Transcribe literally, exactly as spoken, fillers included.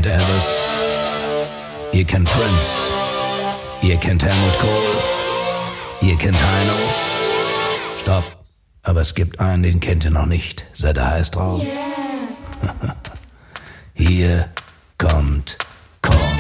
kennt Elvis, ihr kennt Prince, ihr kennt Helmut Kohl, ihr kennt Heino. Stopp, aber es gibt einen, den kennt ihr noch nicht. Seid ihr heiß drauf? Yeah. Hier